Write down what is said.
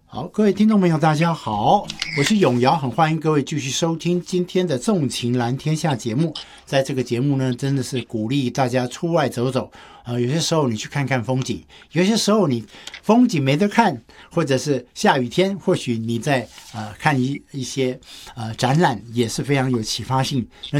好，各位听众朋友大家好，我是永尧，很欢迎各位继续收听今天的纵情蓝天下节目。在这个节目呢，真的是鼓励大家出外走走，有些时候你去看看风景，有些时候你风景没得看，或者是下雨天，或许你在看一些展览也是非常有启发性。那